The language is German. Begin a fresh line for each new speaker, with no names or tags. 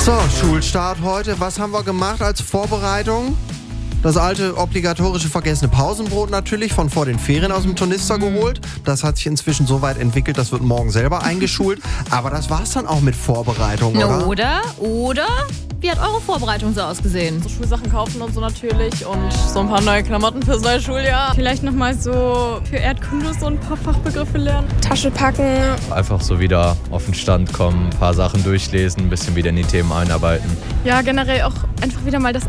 So, Schulstart heute. Was haben wir gemacht als Vorbereitung? Das alte, obligatorische vergessene Pausenbrot natürlich von vor den Ferien aus dem Tornister geholt. Das hat sich inzwischen so weit entwickelt, das wird morgen selber eingeschult. Aber das war's dann auch mit Vorbereitung, oder?
Oder? Wie hat eure Vorbereitung so ausgesehen?
So Schulsachen kaufen und so natürlich und so ein paar neue Klamotten fürs neue Schuljahr.
Vielleicht nochmal so für Erdkunde so ein paar Fachbegriffe lernen. Tasche packen.
Einfach so wieder auf den Stand kommen, ein paar Sachen durchlesen, ein bisschen wieder in die Themen einarbeiten.
Ja, generell auch einfach wieder mal das